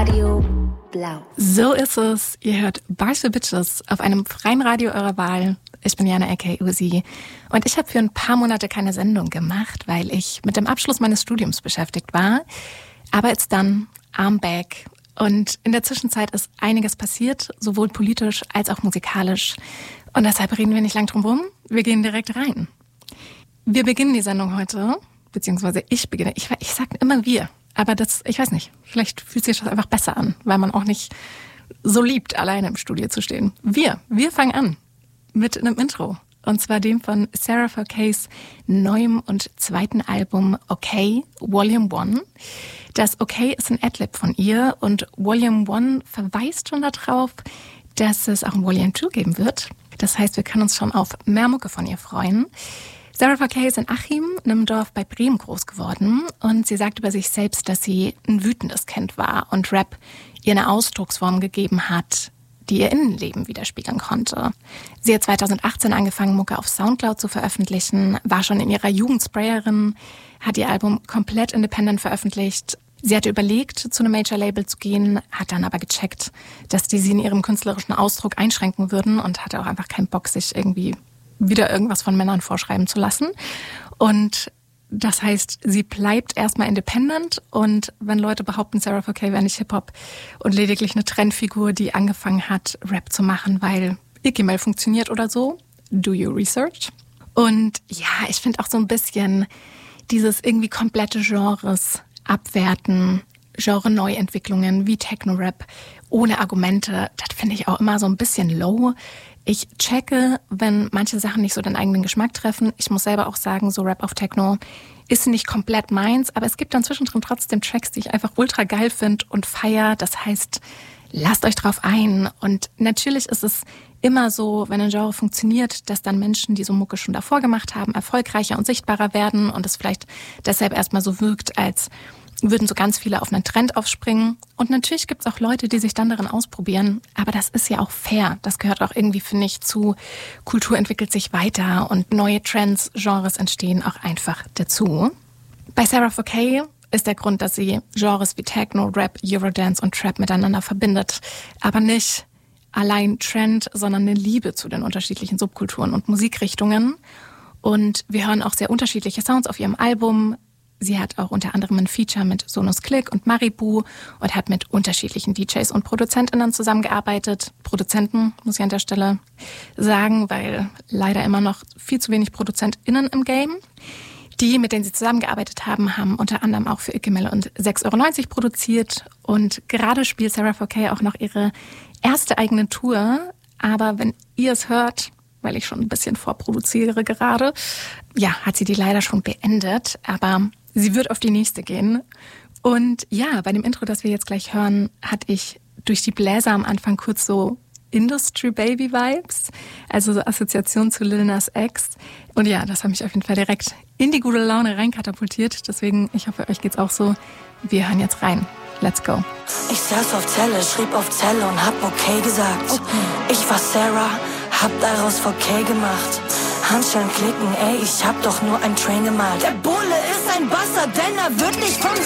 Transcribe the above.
Radio Blau. So ist es. Ihr hört Bars for Bitches auf einem freien Radio eurer Wahl. Ich bin Jana aka Uzi und ich habe für ein paar Monate keine Sendung gemacht, weil ich mit dem Abschluss meines Studiums beschäftigt war. Aber jetzt dann, I'm back. Und in der Zwischenzeit ist einiges passiert, sowohl politisch als auch musikalisch. Und deshalb reden wir nicht lang drum rum. Wir gehen direkt rein. Wir beginnen die Sendung heute, beziehungsweise ich beginne. Ich sag immer wir, aber ich weiß nicht, vielleicht fühlt sich das einfach besser an, weil man auch nicht so liebt, alleine im Studio zu stehen. Wir fangen an mit einem Intro. Und zwar dem von Sarah 4K's neuem und zweiten Album Okay, Volume 1. Das Okay ist ein Adlib von ihr und Volume 1 verweist schon darauf, dass es auch ein Volume 2 geben wird. Das heißt, wir können uns schon auf mehr Mucke von ihr freuen. Sarah 4K ist in Achim, einem Dorf bei Bremen, groß geworden. Und sie sagt über sich selbst, dass sie ein wütendes Kind war und Rap ihr eine Ausdrucksform gegeben hat, die ihr Innenleben widerspiegeln konnte. Sie hat 2018 angefangen, Mucke auf Soundcloud zu veröffentlichen, war schon in ihrer Jugend Sprayerin, hat ihr Album komplett independent veröffentlicht. Sie hatte überlegt, zu einem Major-Label zu gehen, hat dann aber gecheckt, dass die sie in ihrem künstlerischen Ausdruck einschränken würden und hatte auch einfach keinen Bock, sich irgendwie wieder irgendwas von Männern vorschreiben zu lassen. Und das heißt, sie bleibt erstmal independent und wenn Leute behaupten, Sarah 4K wäre nicht Hip-Hop und lediglich eine Trendfigur, die angefangen hat, Rap zu machen, weil Icky-Mail funktioniert oder so, do your research. Und ja, ich finde auch so ein bisschen dieses irgendwie komplette Genres abwerten, Genre-Neuentwicklungen wie Techno-Rap ohne Argumente, das finde ich auch immer so ein bisschen low. Ich checke, wenn manche Sachen nicht so den eigenen Geschmack treffen. Ich muss selber auch sagen, so Rap auf Techno ist nicht komplett meins, aber es gibt dann zwischendrin trotzdem Tracks, die ich einfach ultra geil finde und feier. Das heißt, lasst euch drauf ein. Und natürlich ist es immer so, wenn ein Genre funktioniert, dass dann Menschen, die so Mucke schon davor gemacht haben, erfolgreicher und sichtbarer werden und es vielleicht deshalb erstmal so wirkt, als würden so ganz viele auf einen Trend aufspringen. Und natürlich gibt es auch Leute, die sich dann darin ausprobieren. Aber das ist ja auch fair. Das gehört auch irgendwie, finde ich, zu Kultur entwickelt sich weiter und neue Trends, Genres entstehen auch einfach dazu. Bei Sarah 4K ist der Grund, dass sie Genres wie Techno, Rap, Eurodance und Trap miteinander verbindet. Aber nicht allein Trend, sondern eine Liebe zu den unterschiedlichen Subkulturen und Musikrichtungen. Und wir hören auch sehr unterschiedliche Sounds auf ihrem Album. Sie hat auch unter anderem ein Feature mit Sonus Click und Maribu und hat mit unterschiedlichen DJs und ProduzentInnen zusammengearbeitet. Produzenten, muss ich an der Stelle sagen, weil leider immer noch viel zu wenig ProduzentInnen im Game. Die, mit denen sie zusammengearbeitet haben, haben unter anderem auch für Icky-Mail und 6,90 € produziert. Und gerade spielt Sarah 4K auch noch ihre erste eigene Tour. Aber wenn ihr es hört, weil ich schon ein bisschen vorproduziere gerade, ja, hat sie die leider schon beendet. Aber sie wird auf die nächste gehen. Und ja, bei dem Intro, das wir jetzt gleich hören, hatte ich durch die Bläser am Anfang kurz so Industry-Baby-Vibes, also so Assoziation zu Lil Nas X. Und ja, das hat mich auf jeden Fall direkt in die gute Laune reinkatapultiert. Deswegen, ich hoffe, euch geht's auch so. Wir hören jetzt rein. Let's go. Ich saß auf Zelle, schrieb auf Zelle und hab okay gesagt. Okay. Ich war Sarah, hab daraus 4K gemacht. Handschellen klicken, ey, ich hab doch nur ein Train gemalt. Der Bulle ist ein Bastard, denn er wird nicht vom